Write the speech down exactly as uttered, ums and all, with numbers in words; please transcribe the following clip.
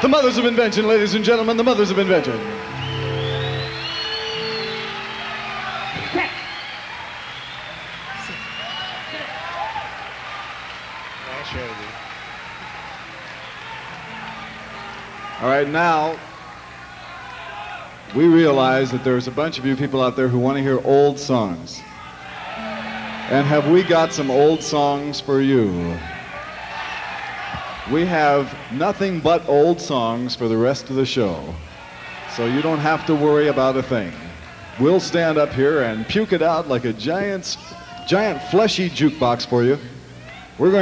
The Mothers of Invention, ladies and gentlemen, the Mothers of Invention. All right, now we realize that there's a bunch of you people out there who want to hear old songs. And have we got some old songs for you? We have nothing but old songs for the rest of the show, so you don't have to worry about a thing. We'll stand up here and puke it out like a giant, giant fleshy jukebox for you. We're going